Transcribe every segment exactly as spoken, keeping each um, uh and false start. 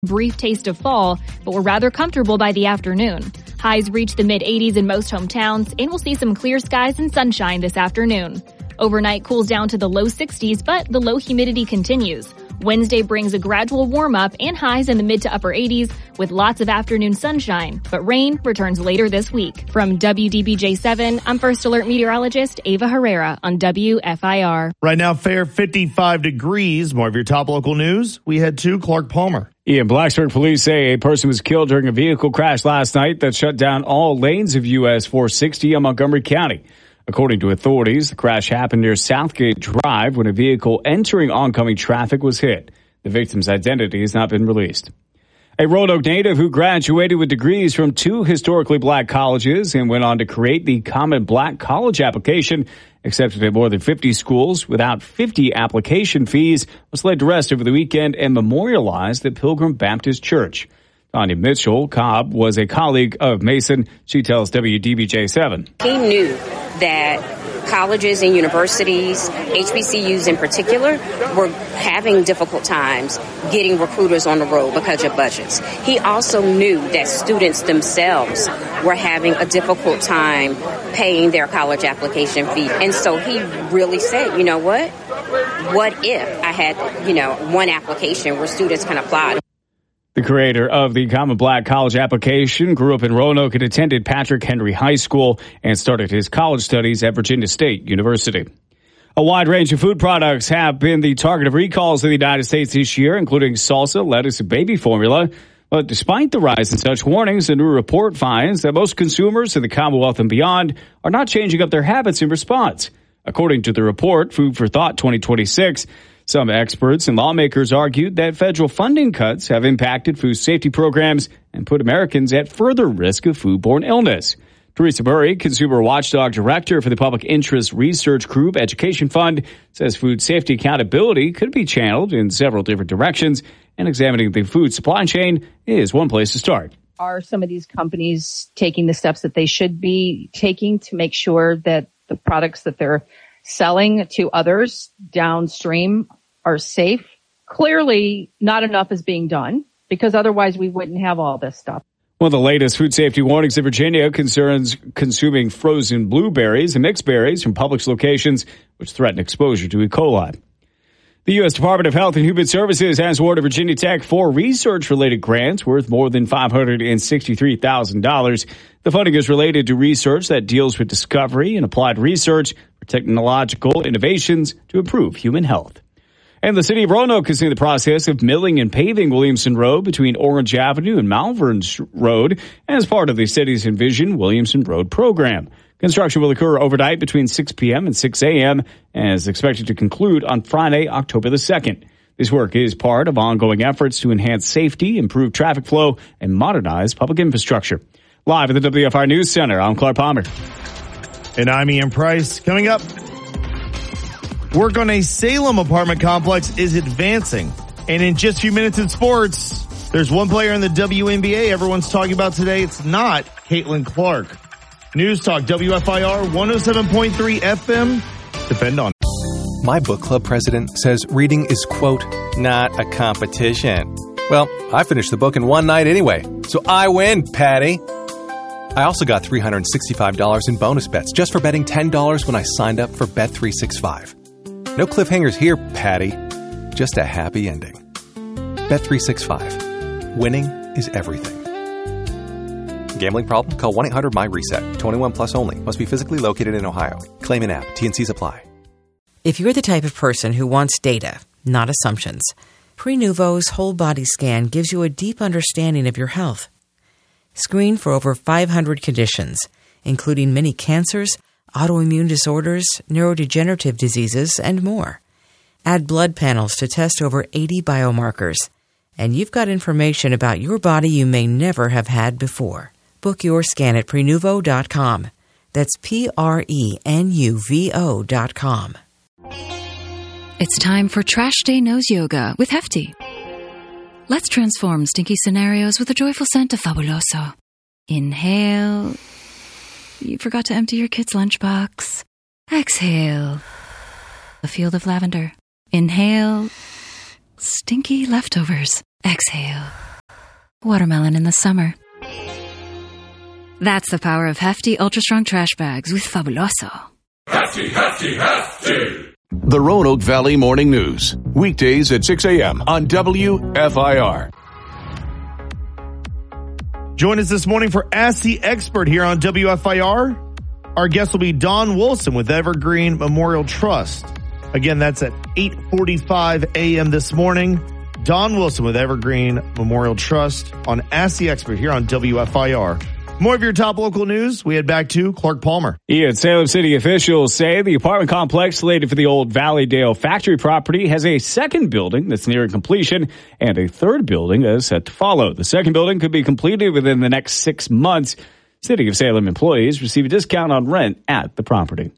Brief taste of fall, but we're rather comfortable by the afternoon. Highs reach the mid eighties in most hometowns, and we'll see some clear skies and sunshine this afternoon. Overnight cools down to the low sixties, but the low humidity continues. Wednesday brings a gradual warm-up and highs in the mid to upper eighties with lots of afternoon sunshine, but rain returns later this week. From W D B J seven, I'm First Alert meteorologist Ava Herrera on W F I R. Right now, fair fifty-five degrees. More of your top local news. We head to Clark Palmer. In Blacksburg, police say a person was killed during a vehicle crash last night that shut down all lanes of U S four sixty in Montgomery County. According to authorities, the crash happened near Southgate Drive when a vehicle entering oncoming traffic was hit. The victim's identity has not been released. A Roanoke native who graduated with degrees from two historically black colleges and went on to create the Common Black College application, accepted at more than fifty schools without fifty application fees, was laid to rest over the weekend and memorialized at Pilgrim Baptist Church. Tanya Mitchell Cobb was a colleague of Mason. She tells W D B J seven. He knew that colleges and universities, H B C Us in particular, were having difficult times getting recruiters on the road because of budgets. He also knew that students themselves were having a difficult time paying their college application fee. And so he really said, you know what? What if I had, you know, one application where students can apply? The creator of the Common Black College application grew up in Roanoke and attended Patrick Henry High School and started his college studies at Virginia State University. A wide range of food products have been the target of recalls in the United States this year, including salsa, lettuce, and baby formula. But despite the rise in such warnings, a new report finds that most consumers in the Commonwealth and beyond are not changing up their habits in response. According to the report, Food for Thought twenty twenty-six, some experts and lawmakers argued that federal funding cuts have impacted food safety programs and put Americans at further risk of foodborne illness. Teresa Murray, Consumer Watchdog Director for the Public Interest Research Group Education Fund, says food safety accountability could be channeled in several different directions, and examining the food supply chain is one place to start. Are some of these companies taking the steps that they should be taking to make sure that the products that they're selling to others downstream are safe? Clearly, not enough is being done, because otherwise we wouldn't have all this stuff. One of the latest food safety warnings in Virginia concerns consuming frozen blueberries and mixed berries from Publix locations, which threaten exposure to E. coli. The U S Department of Health and Human Services has awarded Virginia Tech four research-related grants worth more than five hundred sixty-three thousand dollars. The funding is related to research that deals with discovery and applied research for technological innovations to improve human health. And the city of Roanoke is in the process of milling and paving Williamson Road between Orange Avenue and Malvern Road as part of the city's Envision Williamson Road program. Construction will occur overnight between six p.m. and six a.m. and is expected to conclude on Friday, October the second. This work is part of ongoing efforts to enhance safety, improve traffic flow, and modernize public infrastructure. Live at the W F I News Center, I'm Clark Palmer. And I'm Ian Price. Coming up, work on a Salem apartment complex is advancing. And in just a few minutes in sports, there's one player in the W N B A everyone's talking about today. It's not Caitlin Clark. News Talk W F I R one oh seven point three F M. Depend on. My book club president says reading is, quote, not a competition. Well, I finished the book in one night anyway, so I win, Patty. I also got three hundred sixty-five dollars in bonus bets just for betting ten dollars when I signed up for Bet three sixty-five. No cliffhangers here, Patty. Just a happy ending. Bet three sixty-five. Winning is everything. Gambling problem? Call one eight hundred my reset. twenty-one plus only. Must be physically located in Ohio. Claim an app. T N Cs apply. If you're the type of person who wants data, not assumptions, Prenuvo's whole body scan gives you a deep understanding of your health. Screen for over five hundred conditions, including many cancers, autoimmune disorders, neurodegenerative diseases, and more. Add blood panels to test over eighty biomarkers, and you've got information about your body you may never have had before. Book your scan at Prenuvo dot com. That's P R E N U V O dot com. It's time for Trash Day Nose Yoga with Hefty. Let's transform stinky scenarios with a joyful scent of Fabuloso. Inhale. You forgot to empty your kid's lunchbox. Exhale. A field of lavender. Inhale. Stinky leftovers. Exhale. watermelon in the summer. That's the power of hefty, ultra-strong trash bags with Fabuloso. Hefty, hefty, hefty! The Roanoke Valley Morning News. Weekdays at six a.m. on W F I R. Join us this morning for Ask the Expert here on W F I R. Our guest will be Don Wilson with Evergreen Memorial Trust. Again, that's at eight forty-five a.m. this morning. Don Wilson with Evergreen Memorial Trust on Ask the Expert here on W F I R. More of your top local news. We head back to Clark Palmer. Ian, Salem City officials say the apartment complex slated for the old Valleydale factory property has a second building that's nearing completion and a third building that is set to follow. The second building could be completed within the next six months. City of Salem employees receive a discount on rent at the property.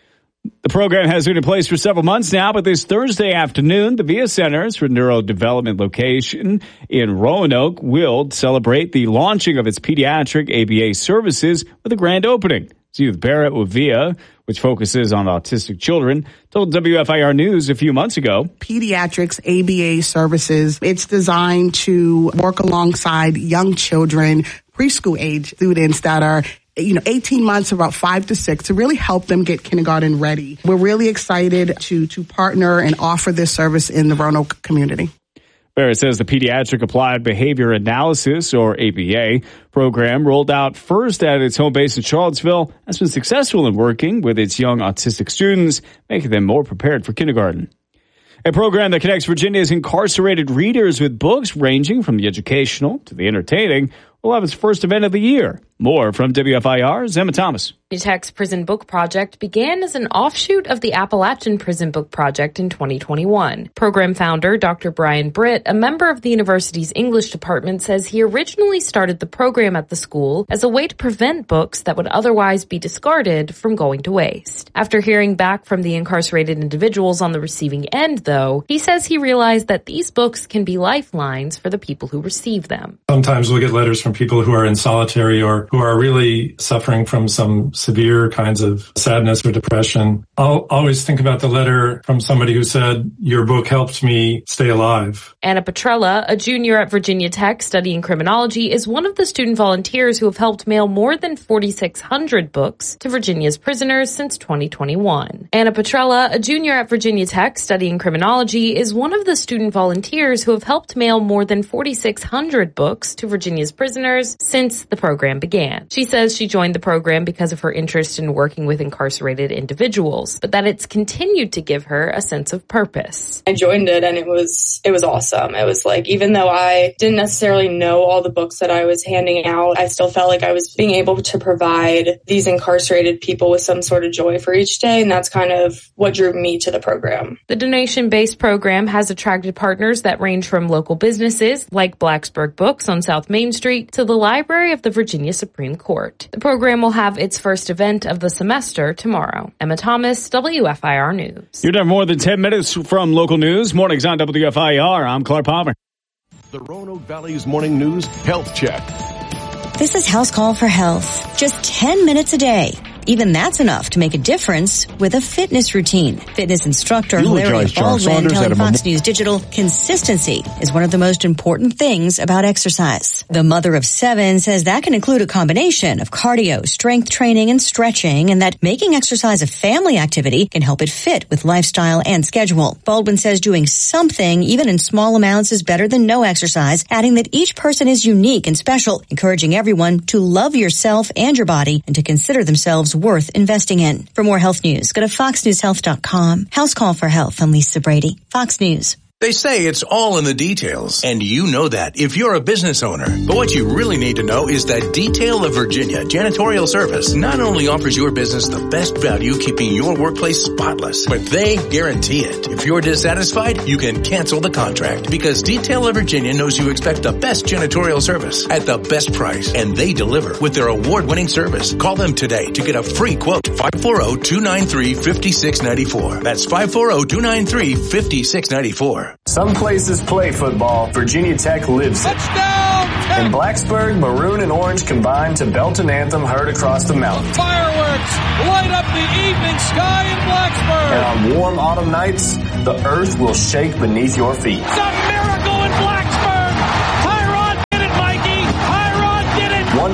The program has been in place for several months now, but this Thursday afternoon, the Via Centers for Neurodevelopment location in Roanoke will celebrate the launching of its pediatric A B A services with a grand opening. Judith Barrett with Via, which focuses on autistic children, told W F I R News a few months ago. Pediatrics A B A services, it's designed to work alongside young children, preschool age students that are you know, eighteen months, about five to six, to really help them get kindergarten ready. We're really excited to to partner and offer this service in the Roanoke community. Barrett says the Pediatric Applied Behavior Analysis, or A B A, program rolled out first at its home base in Charlottesville has been successful in working with its young autistic students, making them more prepared for kindergarten. A program that connects Virginia's incarcerated readers with books ranging from the educational to the entertaining will have its first event of the year. More from W F I R's Emma Thomas. Virginia Tech's Prison Book Project began as an offshoot of the Appalachian Prison Book Project in twenty twenty-one. Program founder Doctor Brian Britt, a member of the university's English department, says he originally started the program at the school as a way to prevent books that would otherwise be discarded from going to waste. After hearing back from the incarcerated individuals on the receiving end, though, he says he realized that these books can be lifelines for the people who receive them. Sometimes we'll get letters from people who are in solitary or who are really suffering from some severe kinds of sadness or depression. I'll always think about the letter from somebody who said, "Your book helped me stay alive." Anna Petrella, a junior at Virginia Tech studying criminology, is one of the student volunteers who have helped mail more than forty-six hundred books to Virginia's prisoners since twenty twenty-one. Anna Petrella, a junior at Virginia Tech studying criminology, is one of the student volunteers who have helped mail more than forty-six hundred books to Virginia's prisoners since the program began. She says she joined the program because of her interest in working with incarcerated individuals, but that it's continued to give her a sense of purpose. I joined it and it was it was awesome. It was like, even though I didn't necessarily know all the books that I was handing out, I still felt like I was being able to provide these incarcerated people with some sort of joy for each day, and that's kind of what drew me to the program. The donation-based program has attracted partners that range from local businesses like Blacksburg Books on South Main Street to the Library of the Virginia Supreme Court. The program will have its first event of the semester tomorrow. Emma Thomas, W F I R News. You're done more than ten minutes from local news. Mornings on W F I R. I'm Clark Palmer. The Roanoke Valley's Morning News Health Check. This is House Call for Health. Just ten minutes a day. Even that's enough to make a difference with a fitness routine. Fitness instructor Larry Baldwin telling Fox News Digital, consistency is one of the most important things about exercise. The mother of seven says that can include a combination of cardio, strength training, and stretching, and that making exercise a family activity can help it fit with lifestyle and schedule. Baldwin says doing something, even in small amounts, is better than no exercise, adding that each person is unique and special, encouraging everyone to love yourself and your body and to consider themselves worth investing in. For more health news, go to fox news health dot com. House Call for Health. I'm Lisa Brady. Fox News. They say it's all in the details, and you know that if you're a business owner. But what you really need to know is that Detail of Virginia Janitorial Service not only offers your business the best value keeping your workplace spotless, but they guarantee it. If you're dissatisfied, you can cancel the contract because Detail of Virginia knows you expect the best janitorial service at the best price, and they deliver with their award-winning service. Call them today to get a free quote. five four zero, two nine three, five six nine four. That's five four zero, two nine three, five six nine four. Some places play football. Virginia Tech lives it. Touchdown! In Blacksburg, maroon and orange combine to belt an anthem heard across the mountain. Fireworks light up the evening sky in Blacksburg. And on warm autumn nights, the earth will shake beneath your feet. It's a miracle in Blacksburg. Tyrod did it, Mike.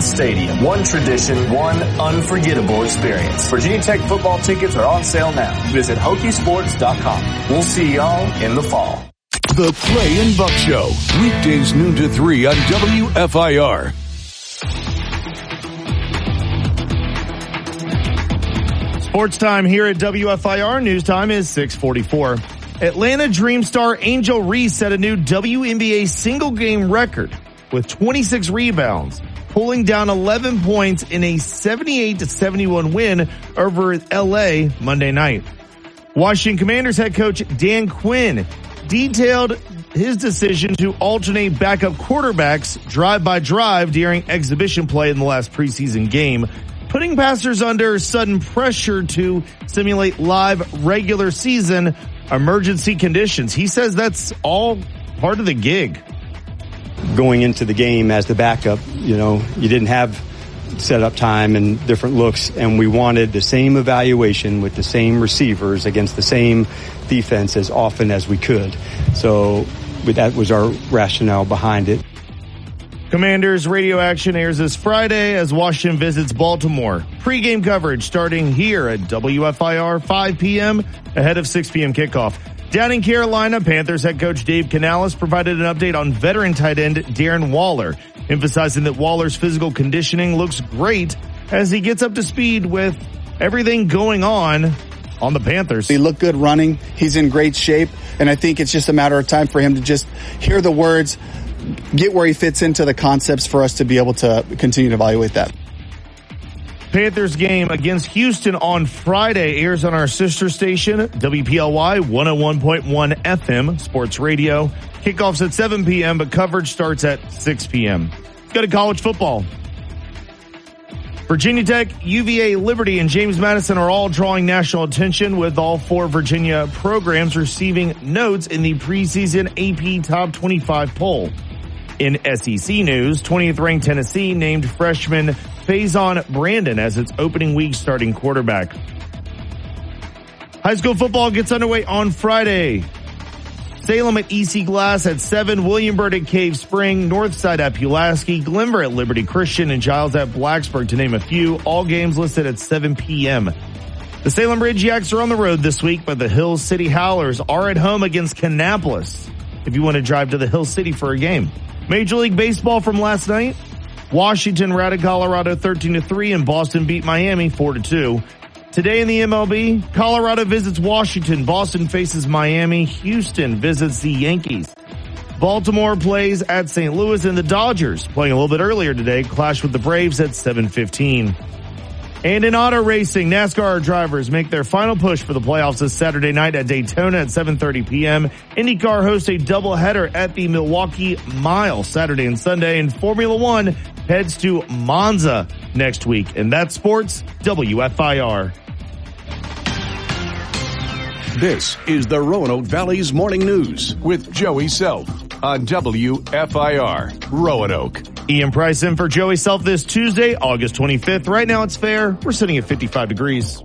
one stadium, one tradition, one unforgettable experience. Virginia Tech football tickets are on sale now. Visit Hokie Sports dot com. We'll see y'all in the fall. The Clay and Buck Show, weekdays noon to three on W F I R. Sports time here at W F I R. News time is six forty-four. Atlanta Dream star Angel Reese set a new W N B A single game record with twenty-six rebounds, pulling down eleven points in a seventy-eight to seventy-one win over L A Monday night. Washington Commanders head coach Dan Quinn detailed his decision to alternate backup quarterbacks drive by drive during exhibition play in the last preseason game, putting passers under sudden pressure to simulate live regular season emergency conditions. He says that's all part of the gig. Going into the game as the backup, you know, you didn't have setup time and different looks, and we wanted the same evaluation with the same receivers against the same defense as often as we could. So that was our rationale behind it. Commanders radio action airs this Friday as Washington visits Baltimore. Pre-game coverage starting here at W F I R five p.m. ahead of six p.m. kickoff. Down in Carolina, Panthers head coach Dave Canales provided an update on veteran tight end Darren Waller, emphasizing that Waller's physical conditioning looks great as he gets up to speed with everything going on on the Panthers. He looked good running. He's in great shape, and I think it's just a matter of time for him to just hear the words, get where he fits into the concepts for us to be able to continue to evaluate that. Panthers game against Houston on Friday airs on our sister station, W P L Y one oh one point one F M Sports Radio. Kickoff's at seven p.m., but coverage starts at six p.m. Let's go to college football. Virginia Tech, U V A, Liberty, and James Madison are all drawing national attention, with all four Virginia programs receiving notes in the preseason A P Top twenty-five poll. In S E C news, twentieth ranked Tennessee named freshman Faison Brandon as its opening week starting quarterback. High school football gets underway on Friday. Salem at E C Glass at seven, William Byrd at Cave Spring, Northside at Pulaski, Glenver at Liberty Christian, and Giles at Blacksburg, to name a few. All games listed at seven p.m. The Salem Ridge Yaks are on the road this week, but the Hill City Howlers are at home against Kannapolis if you want to drive to the Hill City for a game. Major League Baseball from last night. Washington routed Colorado thirteen to three, and Boston beat Miami four to two. Today in the M L B, Colorado visits Washington, Boston faces Miami, Houston visits the Yankees. Baltimore plays at Saint Louis, and the Dodgers, playing a little bit earlier today, clash with the Braves at seven fifteen. And in auto racing, NASCAR drivers make their final push for the playoffs this Saturday night at Daytona at seven thirty p.m. IndyCar hosts a doubleheader at the Milwaukee Mile Saturday and Sunday, and Formula One heads to Monza next week. And that's sports, W F I R. This is the Roanoke Valley's Morning News with Joey Self on W F I R Roanoke. Ian Price in for Joey Self this Tuesday, August twenty-fifth. Right now it's fair. We're sitting at fifty-five degrees.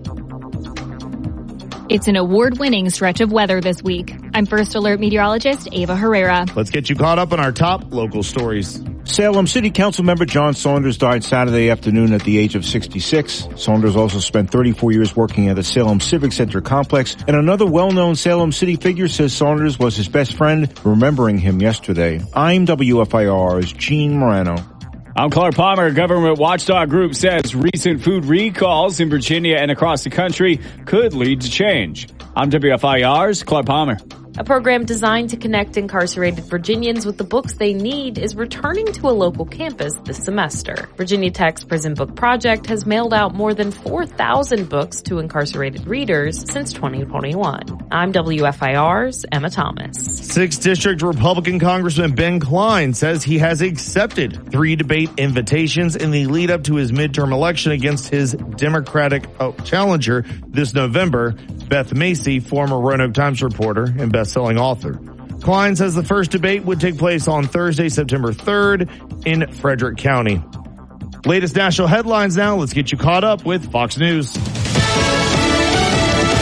It's an award-winning stretch of weather this week. I'm First Alert meteorologist Ava Herrera. Let's get you caught up on our top local stories. Salem City Council member John Saunders died Saturday afternoon at the age of sixty-six. Saunders also spent thirty-four years working at the Salem Civic Center complex, and another well-known Salem City figure says Saunders was his best friend, remembering him yesterday. I'm W F I R's Gene Morano. I'm Clark Palmer. Government watchdog group says recent food recalls in Virginia and across the country could lead to change. I'm W F I R's Clark Palmer. A program designed to connect incarcerated Virginians with the books they need is returning to a local campus this semester. Virginia Tech's Prison Book Project has mailed out more than four thousand books to incarcerated readers since twenty twenty-one. I'm W F I R's Emma Thomas. Sixth District Republican Congressman Ben Klein says he has accepted three debate invitations in the lead up to his midterm election against his Democratic oh, challenger this November, Beth Macy, former Roanoke Times reporter and best-selling author. Klein says the first debate would take place on Thursday, September third in Frederick County. Latest national headlines now. Let's get you caught up with Fox News. Fox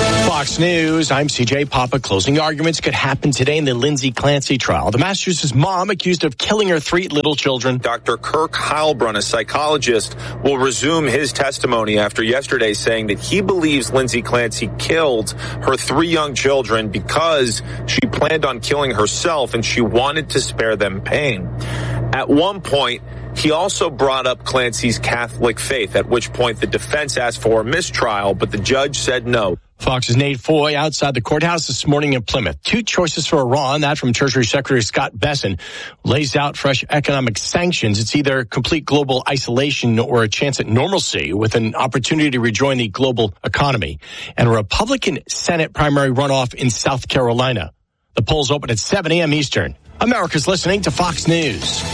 Fox News, I'm C J Papa. Closing arguments could happen today in the Lindsay Clancy trial. The Masters' mom accused of killing her three little children. Doctor Kirk Heilbrunn, a psychologist, will resume his testimony after yesterday saying that he believes Lindsay Clancy killed her three young children because she planned on killing herself and she wanted to spare them pain. At one point, he also brought up Clancy's Catholic faith, at which point the defense asked for a mistrial, but the judge said no. Fox's Nate Foy outside the courthouse this morning in Plymouth. Two choices for Iran, that from Treasury Secretary Scott Bessent, lays out fresh economic sanctions. It's either complete global isolation or a chance at normalcy with an opportunity to rejoin the global economy. And a Republican Senate primary runoff in South Carolina. The polls open at seven a.m. Eastern. America's listening to Fox News.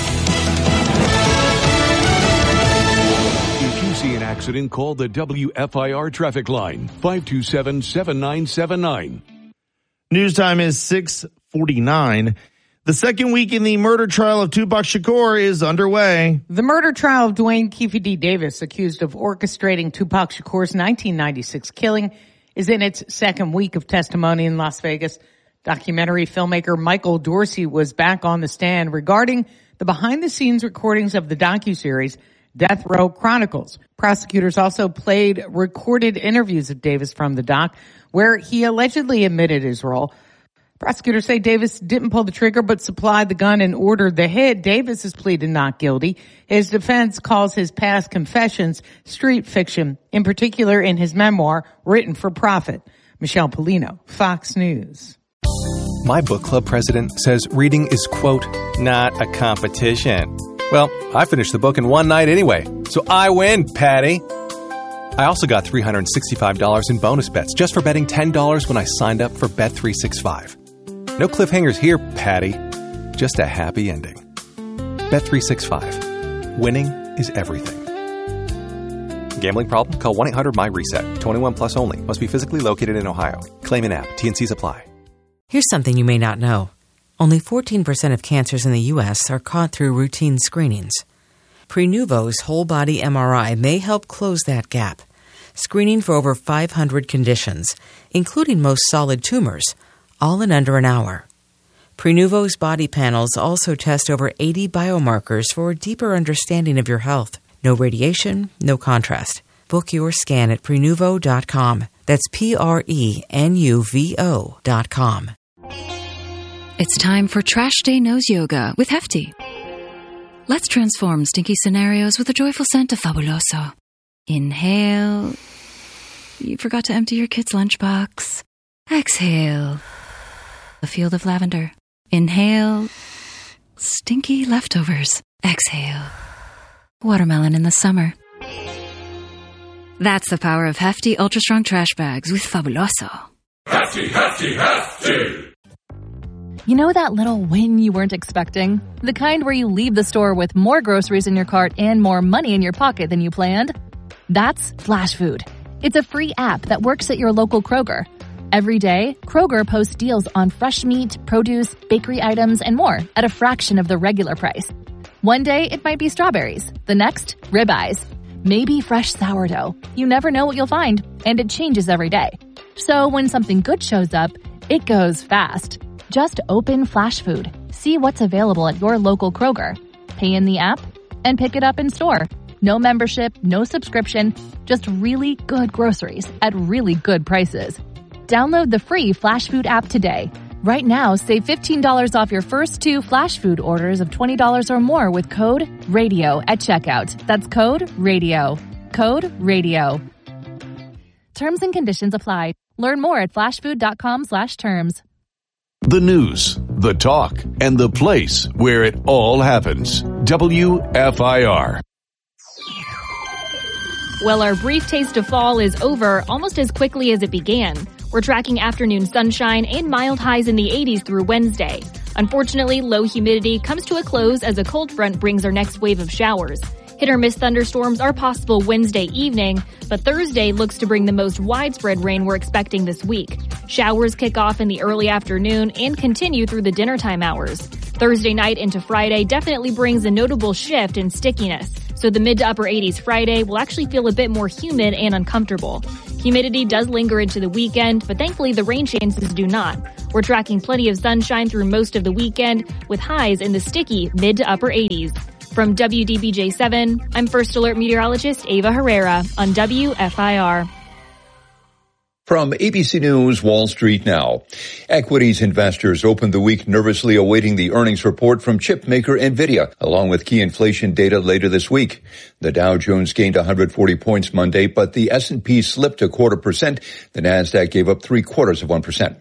See an accident, call the W F I R traffic line, five two seven, seven nine seven nine. News time is six forty-nine. The second week in the murder trial of Tupac Shakur is underway. The murder trial of Dwayne Keefe D. Davis, accused of orchestrating Tupac Shakur's nineteen ninety-six killing, is in its second week of testimony in Las Vegas. Documentary filmmaker Michael Dorsey was back on the stand regarding the behind-the-scenes recordings of the docuseries Death Row Chronicles. Prosecutors also played recorded interviews of Davis from the doc, where he allegedly admitted his role. Prosecutors say Davis didn't pull the trigger, but supplied the gun and ordered the hit. Davis has pleaded not guilty. His defense calls his past confessions street fiction, in particular in his memoir, Written for Profit. Michelle Polino, Fox News. My book club president says reading is, quote, not a competition. Well, I finished the book in one night anyway, so I win, Patty. I also got three hundred sixty-five dollars in bonus bets just for betting ten dollars when I signed up for Bet three sixty-five. No cliffhangers here, Patty. Just a happy ending. Bet three sixty-five. Winning is everything. Gambling problem? Call one eight hundred M Y RESET. twenty-one plus only. Must be physically located in Ohio. Claim an app. T and C's apply. Here's something you may not know. Only fourteen percent of cancers in the U S are caught through routine screenings. Prenuvo's whole-body M R I may help close that gap, screening for over five hundred conditions, including most solid tumors, all in under an hour. Prenuvo's body panels also test over eighty biomarkers for a deeper understanding of your health. No radiation, no contrast. Book your scan at Prenuvo dot com. That's P R E N U V O dot com. It's time for Trash Day Nose Yoga with Hefty. Let's transform stinky scenarios with a joyful scent of Fabuloso. Inhale. You forgot to empty your kid's lunchbox. Exhale. A field of lavender. Inhale. Stinky leftovers. Exhale. Watermelon in the summer. That's the power of Hefty Ultra Strong Trash Bags with Fabuloso. Hefty, Hefty, Hefty! You know that little win you weren't expecting? The kind where you leave the store with more groceries in your cart and more money in your pocket than you planned? That's Flash Food. It's a free app that works at your local Kroger. Every day, Kroger posts deals on fresh meat, produce, bakery items, and more at a fraction of the regular price. One day, it might be strawberries. The next, ribeyes. Maybe fresh sourdough. You never know what you'll find, and it changes every day. So when something good shows up, it goes fast. Just open Flash Food, see what's available at your local Kroger, pay in the app, and pick it up in store. No membership, no subscription, just really good groceries at really good prices. Download the free Flash Food app today. Right now, save fifteen dollars off your first two Flash Food orders of twenty dollars or more with code RADIO at checkout. That's code RADIO. Code RADIO. Terms and conditions apply. Learn more at flashfood.com slash terms. The news, the talk, and the place where it all happens. W F I R. Well, our brief taste of fall is over almost as quickly as it began. We're tracking afternoon sunshine and mild highs in the eighties through Wednesday. Unfortunately, low humidity comes to a close as a cold front brings our next wave of showers. Hit-or-miss thunderstorms are possible Wednesday evening, but Thursday looks to bring the most widespread rain we're expecting this week. Showers kick off in the early afternoon and continue through the dinnertime hours. Thursday night into Friday definitely brings a notable shift in stickiness, so the mid to upper eighties Friday will actually feel a bit more humid and uncomfortable. Humidity does linger into the weekend, but thankfully the rain chances do not. We're tracking plenty of sunshine through most of the weekend, with highs in the sticky mid to upper eighties. From W D B J seven, I'm First Alert meteorologist Ava Herrera on W F I R. From A B C News, Wall Street Now. Equities investors opened the week nervously awaiting the earnings report from chip maker NVIDIA, along with key inflation data later this week. The Dow Jones gained one hundred forty points Monday, but the S and P slipped a quarter percent. The Nasdaq gave up three quarters of one percent.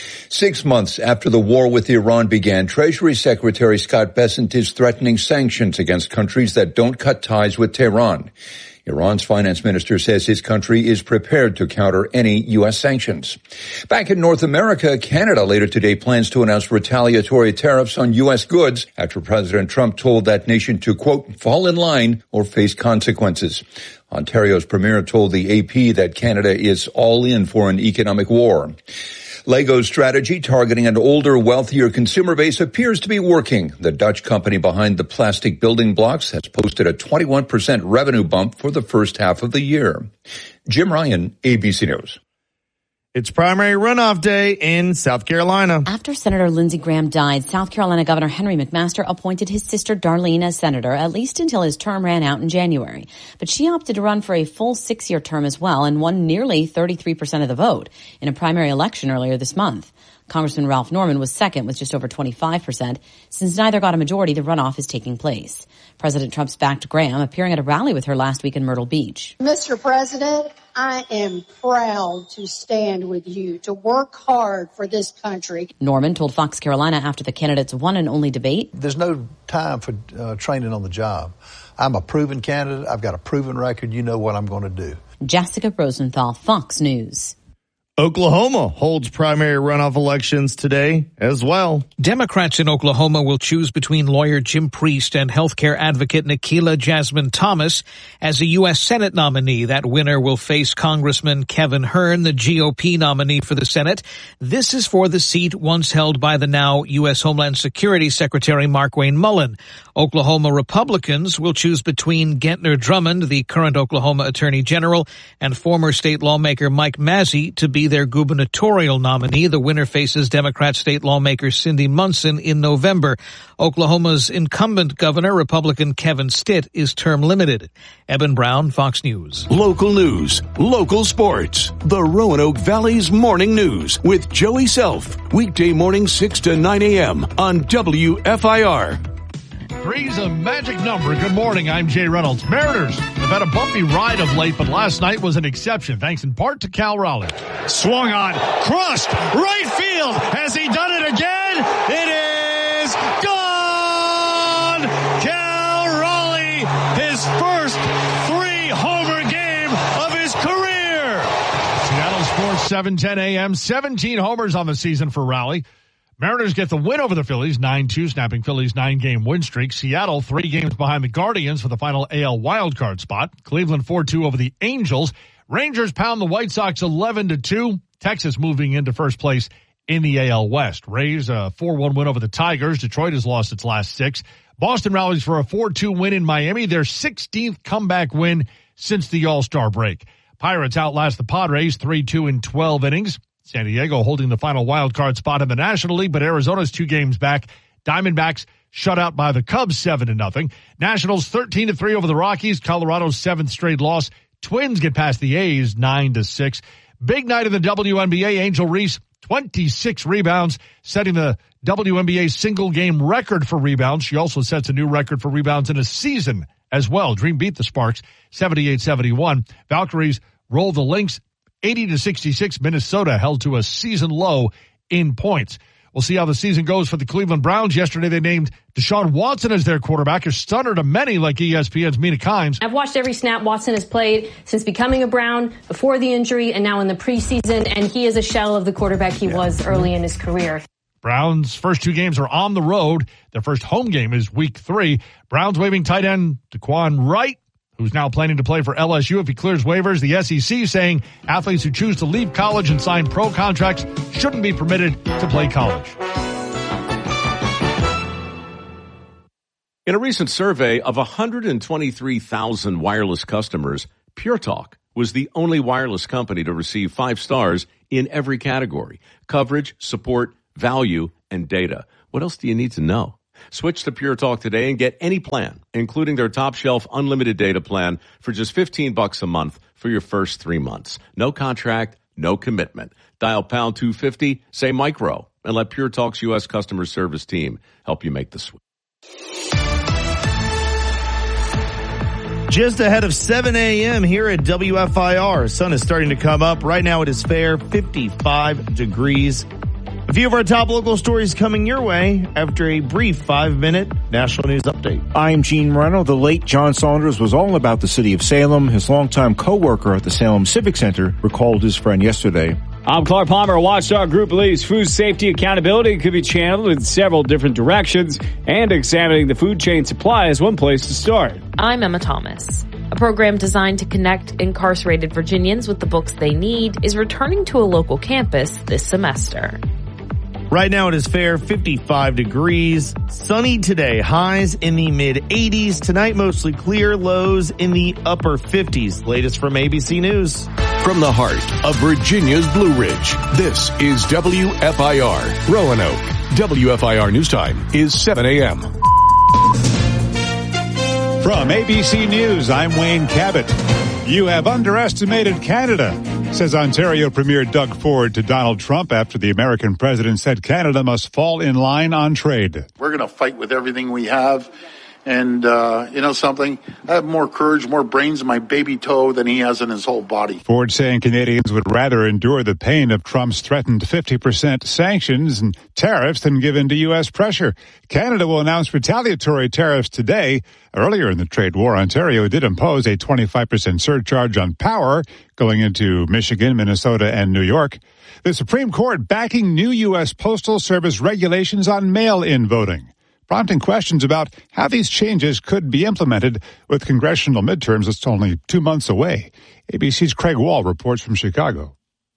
Six months after the war with Iran began, Treasury Secretary Scott Bessent is threatening sanctions against countries that don't cut ties with Tehran. Iran's finance minister says his country is prepared to counter any U S sanctions. Back in North America, Canada later today plans to announce retaliatory tariffs on U S goods after President Trump told that nation to, quote, fall in line or face consequences. Ontario's premier told the A P that Canada is all in for an economic war. Lego's strategy targeting an older, wealthier consumer base appears to be working. The Dutch company behind the plastic building blocks has posted a twenty-one percent revenue bump for the first half of the year. Jim Ryan, A B C News. It's primary runoff day in South Carolina. After Senator Lindsey Graham died, South Carolina Governor Henry McMaster appointed his sister Darlene as senator, at least until his term ran out in January. But she opted to run for a full six-year term as well and won nearly thirty-three percent of the vote in a primary election earlier this month. Congressman Ralph Norman was second with just over twenty-five percent. Since neither got a majority, the runoff is taking place. President Trump's backed Graham, appearing at a rally with her last week in Myrtle Beach. Mister President, I am proud to stand with you, to work hard for this country. Norman told Fox Carolina after the candidates' one and only debate. There's no time for uh, training on the job. I'm a proven candidate. I've got a proven record. You know what I'm going to do. Jessica Rosenthal, Fox News. Oklahoma holds primary runoff elections today as well. Democrats in Oklahoma will choose between lawyer Jim Priest and healthcare advocate Nikila Jasmine Thomas as a U S Senate nominee. That winner will face Congressman Kevin Hern, the G O P nominee for the Senate. This is for the seat once held by the now U S Homeland Security Secretary Markwayne Mullin. Oklahoma Republicans will choose between Gentner Drummond, the current Oklahoma Attorney General, and former state lawmaker Mike Mazzei to be their gubernatorial nominee. The winner faces Democrat state lawmaker Cindy Munson in November. Oklahoma's incumbent governor, Republican Kevin Stitt, is term limited. Eben Brown, Fox News. Local news, local sports. The Roanoke Valley's Morning News with Joey Self. Weekday morning six to nine a.m. on W F I R. Three's a magic number. Good morning. I'm Jay Reynolds. Mariners have had a bumpy ride of late, but last night was an exception, thanks in part to Cal Raleigh. Swung on, crossed, right field. Has he done it again? It is gone! Cal Raleigh, his first three-homer game of his career. Seattle Sports, seven ten a.m., seventeen homers on the season for Raleigh. Mariners get the win over the Phillies, nine two, snapping Phillies' nine-game win streak. Seattle, three games behind the Guardians for the final A L wildcard spot. Cleveland, four two over the Angels. Rangers pound the White Sox eleven to two. Texas moving into first place in the A L West. Rays, a four one win over the Tigers. Detroit has lost its last six. Boston rallies for a four two win in Miami, their sixteenth comeback win since the All-Star break. Pirates outlast the Padres, three two in twelve innings. San Diego holding the final wild card spot in the National League, but Arizona's two games back. Diamondbacks shut out by the Cubs seven to nothing. Nationals thirteen to three over the Rockies. Colorado's seventh straight loss. Twins get past the A's nine to six. Big night in the W N B A. Angel Reese, twenty-six rebounds, setting the W N B A single game record for rebounds. She also sets a new record for rebounds in a season as well. Dream beat the Sparks seventy-eight seventy-one. Valkyries roll the Lynx eighty to sixty-six. Minnesota held to a season low in points. We'll see how the season goes for the Cleveland Browns. Yesterday they named Deshaun Watson as their quarterback, a stunner to many like E S P N's Mina Kimes. I've watched every snap Watson has played since becoming a Brown, before the injury, and now in the preseason, and he is a shell of the quarterback he yeah. was early in his career. Browns' first two games are on the road. Their first home game is week three. Browns waiving tight end Daquan Wright, who's now planning to play for L S U if he clears waivers. The S E C saying athletes who choose to leave college and sign pro contracts shouldn't be permitted to play college. In a recent survey of one hundred twenty-three thousand wireless customers, Pure Talk, was the only wireless company to receive five stars in every category: coverage, support, value, and data. What else do you need to know? Switch to Pure Talk today and get any plan, including their top shelf unlimited data plan, for just fifteen bucks a month for your first three months. No contract, no commitment. Dial pound two fifty, say micro, and let Pure Talk's U S customer service team help you make the switch. Just ahead of seven a.m. here at W F I R. Sun is starting to come up. Right now it is fair, fifty-five degrees. A few of our top local stories coming your way after a brief five-minute national news update. I'm Gene Moreno. The late John Saunders was all about the city of Salem. His longtime co-worker at the Salem Civic Center recalled his friend yesterday. I'm Clark Palmer. Watchdog Group believes food safety accountability could be channeled in several different directions, and examining the food chain supply is one place to start. I'm Emma Thomas. A program designed to connect incarcerated Virginians with the books they need is returning to a local campus this semester. Right now it is fair, fifty-five degrees. Sunny today, highs in the mid eighties. Tonight mostly clear, lows in the upper fifties. Latest from A B C News. From the heart of Virginia's Blue Ridge, this is W F I R, Roanoke. W F I R News Time is seven a.m. From A B C News, I'm Wayne Cabot. You have underestimated Canada, says Ontario Premier Doug Ford to Donald Trump after the American president said Canada must fall in line on trade. We're going to fight with everything we have. And, uh, you know something? I have more courage, more brains in my baby toe than he has in his whole body. Ford saying Canadians would rather endure the pain of Trump's threatened fifty percent sanctions and tariffs than give in to U S pressure. Canada will announce retaliatory tariffs today. Earlier in the trade war, Ontario did impose a twenty-five percent surcharge on power going into Michigan, Minnesota, and New York. The Supreme Court backing new U S Postal Service regulations on mail-in voting, prompting questions about how these changes could be implemented with congressional midterms that's only two months away. A B C's Craig Wall reports from Chicago.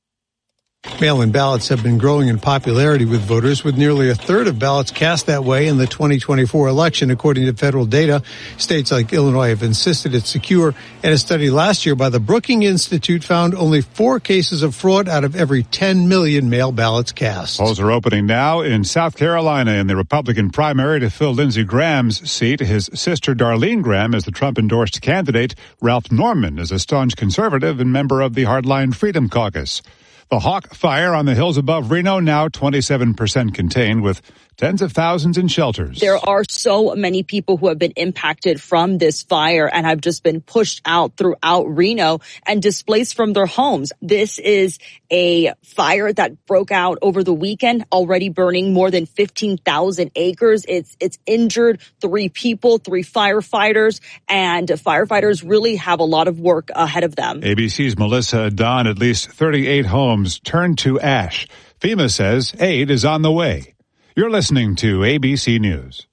Mail-in ballots have been growing in popularity with voters, with nearly a third of ballots cast that way in the twenty twenty-four election, according to federal data. States like Illinois have insisted it's secure, and a study last year by the Brookings Institute found only four cases of fraud out of every ten million mail ballots cast. Polls are opening now in South Carolina in the Republican primary to fill Lindsey Graham's seat. His sister Darlene Graham is the Trump-endorsed candidate. Ralph Norman is a staunch conservative and member of the Hardline Freedom Caucus. The Hawk Fire on the hills above Reno now twenty-seven percent contained, with tens of thousands in shelters. There are so many people who have been impacted from this fire and have just been pushed out throughout Reno and displaced from their homes. This is a fire that broke out over the weekend, already burning more than fifteen thousand acres. It's, it's injured three people, three firefighters, and firefighters really have a lot of work ahead of them. A B C's Melissa Dunn, at least thirty-eight homes turned to ash. FEMA says aid is on the way. You're listening to A B C News.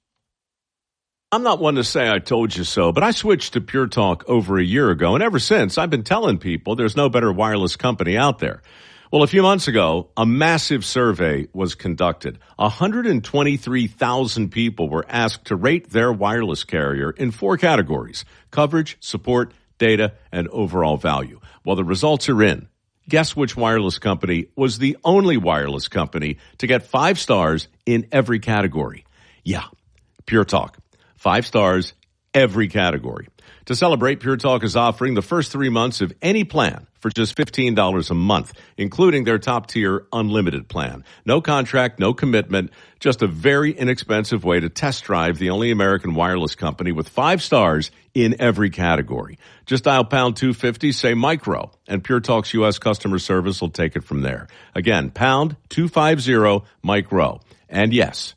I'm not one to say I told you so, but I switched to Pure Talk over a year ago, and ever since I've been telling people there's no better wireless company out there. Well, a few months ago, a massive survey was conducted. one hundred twenty-three thousand people were asked to rate their wireless carrier in four categories: coverage, support, data, and overall value. Well, the results are in. Guess which wireless company was the only wireless company to get five stars in every category? Yeah, Pure Talk. Five stars, every category. To celebrate, Pure Talk is offering the first three months of any plan for just fifteen dollars a month, including their top-tier unlimited plan. No contract, no commitment, just a very inexpensive way to test drive the only American wireless company with five stars in every category. Just dial pound two fifty, say micro, and Pure Talk's U S customer service will take it from there. Again, pound two fifty, micro. And yes,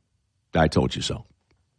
I told you so.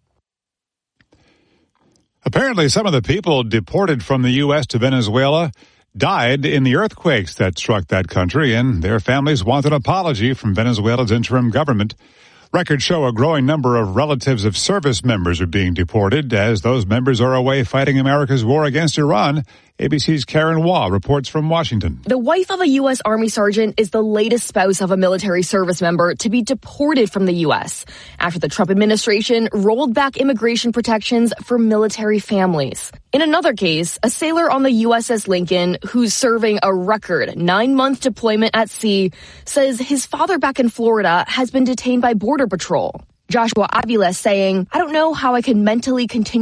Apparently, some of the people deported from the U S to Venezuela died in the earthquakes that struck that country, and their families want an apology from Venezuela's interim government. Records show a growing number of relatives of service members are being deported as those members are away fighting America's war against Iran. A B C's Karen Waugh reports from Washington. The wife of a U S. Army sergeant is the latest spouse of a military service member to be deported from the U S after the Trump administration rolled back immigration protections for military families. In another case, a sailor on the U S S Lincoln, who's serving a record nine-month deployment at sea, says his father back in Florida has been detained by Border Patrol. Joshua Avila saying, I don't know how I can mentally continue